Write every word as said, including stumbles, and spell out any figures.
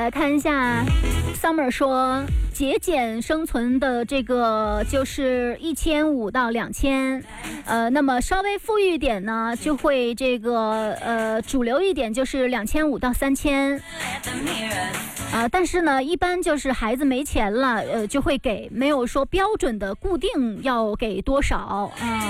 来看一下 Summer 说节俭生存的这个就是一千五到两千，呃，那么稍微富裕一点呢，就会这个呃主流一点就是两千五到三千，啊、呃，但是呢，一般就是孩子没钱了，呃，就会给，没有说标准的固定要给多少啊。